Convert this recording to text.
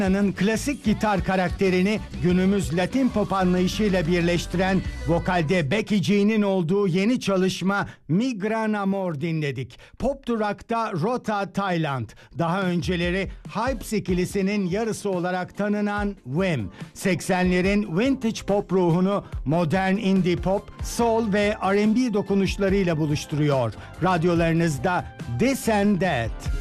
Klasik gitar karakterini günümüz Latin pop anlayışıyla birleştiren vokalde Becky G'nin olduğu yeni çalışma Mi Gran Amor dinledik. Pop Durak'ta Rota Tayland, daha önceleri Hypes ikilisinin yarısı olarak tanınan Wham! 80'lerin vintage pop ruhunu modern indie pop, soul ve R&B dokunuşlarıyla buluşturuyor. Radyolarınızda This and That.